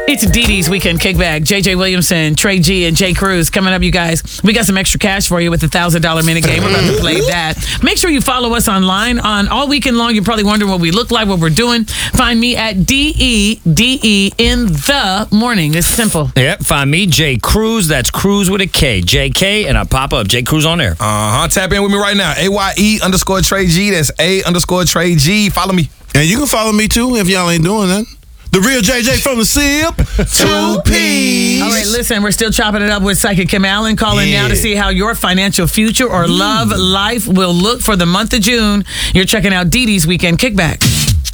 It's Dee Dee's Weekend Kickback. JJ Williamson, Trey G, and Jay Cruz coming up, you guys. We got some extra cash for you with the $1,000 minute game. We're about to play that. Make sure you follow us online on all weekend long. You're probably wondering what we look like, what we're doing. Find me at DEDE in the morning. It's simple. Yep. Find me, Jay Cruz. That's Cruz with a K. JK, and I pop up. Jay Cruz on there. Tap in with me right now. AYE_Trey G. That's A_Trey G. Follow me. And you can follow me too if y'all ain't doing that. The real JJ from the SIP. 2Ps. All right, listen, we're still chopping it up with Psychic Kim Allen. Calling now to see how your financial future or love life will look for the month of June. You're checking out Dee Dee's Weekend Kickback.